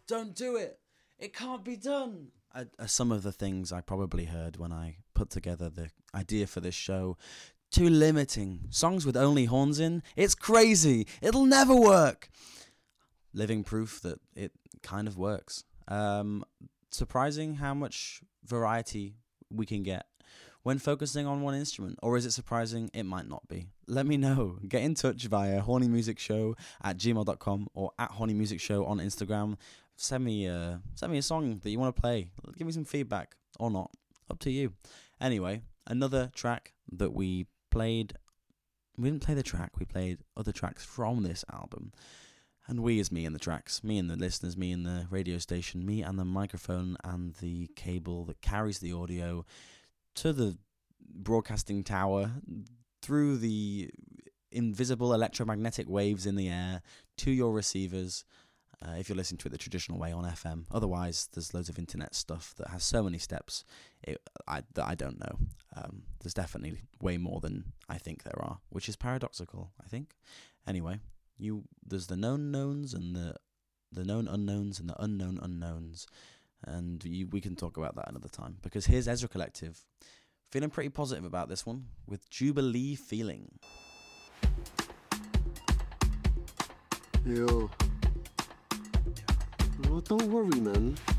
Don't do it. It can't be done. Some of the things I probably heard when I put together the idea for this show. Too limiting. Songs with only horns in. It's crazy. It'll never work. Living proof that it kind of works. Surprising how much variety we can get when focusing on one instrument. Or is it surprising? It might not be. Let me know. Get in touch via hornymusicshow@gmail.com or @hornymusicshow on Instagram. Send me a song that you want to play. Give me some feedback or not. Up to you. Anyway, another track that we played. We didn't play the track. We played other tracks from this album. And we is me and the tracks, me and the listeners, me and the radio station, me and the microphone and the cable that carries the audio to the broadcasting tower, through the invisible electromagnetic waves in the air, to your receivers, if you're listening to it the traditional way on FM. Otherwise, there's loads of internet stuff that has so many steps that I don't know. There's definitely way more than I think there are, which is paradoxical, I think. Anyway. There's the known knowns and the known unknowns and the unknown unknowns, and we can talk about that another time, because here's Ezra Collective, feeling pretty positive about this one with Jubilee Feeling. Yo, well, don't worry, man.